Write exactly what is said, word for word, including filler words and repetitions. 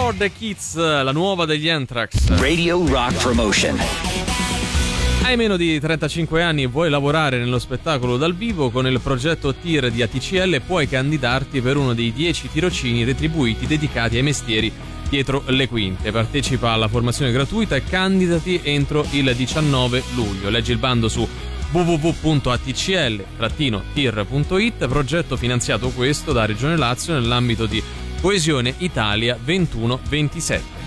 for the Kids, la nuova degli Anthrax. Radio Rock Promotion. Hai meno di trentacinque anni e vuoi lavorare nello spettacolo dal vivo? Con il progetto T I R di A T C L puoi candidarti per uno dei dieci tirocini retribuiti dedicati ai mestieri dietro le quinte. Partecipa alla formazione gratuita e candidati entro il diciannove luglio. Leggi il bando su w w w punto a t c l trattino t i r punto i t, progetto finanziato questo da Regione Lazio nell'ambito di Coesione Italia ventuno ventisette.